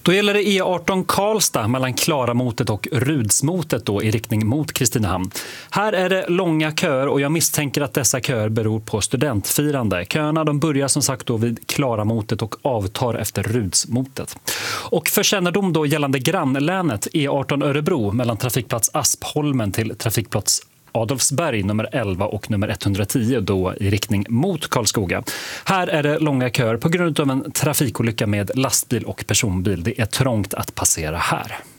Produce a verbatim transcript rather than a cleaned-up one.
Då gäller det E arton Karlstad mellan Klaramotet och Rudsmotet då i riktning mot Kristinehamn. Här är det långa köer och jag misstänker att dessa köer beror på studentfirande. Köerna de börjar som sagt då vid Klaramotet och avtar efter Rudsmotet. Och för kännedom då gällande grannlänet E arton Örebro mellan trafikplats Aspholmen till trafikplats Adolfsberg nummer elva och nummer etthundratio då i riktning mot Karlskoga. Här är det långa köer på grund av en trafikolycka med lastbil och personbil. Det är trångt att passera här.